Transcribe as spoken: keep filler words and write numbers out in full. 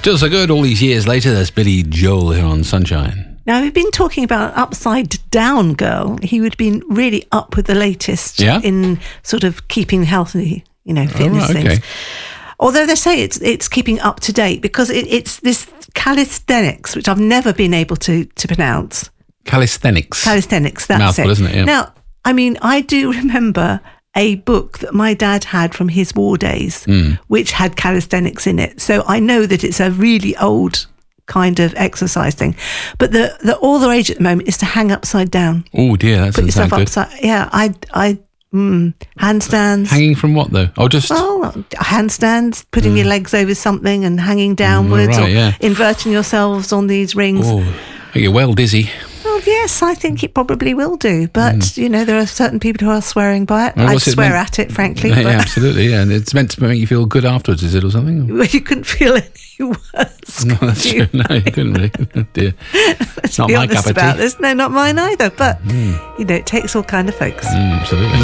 Still so good all these years later. There's Billy Joel here on Sunshine. Now, we've been talking about an upside down girl. He would have been really up with the latest Yeah? in sort of keeping healthy, you know, fitness Oh, right, okay. things. Although they say it's it's keeping up to date because it, it's this calisthenics, which I've never been able to, to pronounce. Calisthenics. Calisthenics, that's Mouthful, it. isn't it? Yeah. Now, I mean, I do remember a book that my dad had from his war days, Mm. which had calisthenics in it. So I know that it's a really old kind of exercise thing. But the, the all the rage at the moment is to hang upside down. Oh dear, that Put doesn't yourself sound good. upside. Yeah, I, I, mm, handstands. Hanging from what though? Oh, just Well, handstands, putting your legs over something and hanging downwards, right, or yeah. inverting yourselves on these rings. oh, you're well dizzy. Well, yes, I think it probably will do. But, you know, there are certain people who are swearing by it. Well, I'd what's it swear meant- at it, frankly. Yeah, but yeah, absolutely. Yeah, and it's meant to make you feel good afterwards, is it, or something? Well, you couldn't feel any worse. No, could that's you? true. No, you couldn't really. Oh, dear. Let's Not be my honest cup of about tea. this. No, not mine either. But, you know, it takes all kind of folks. Mm, absolutely.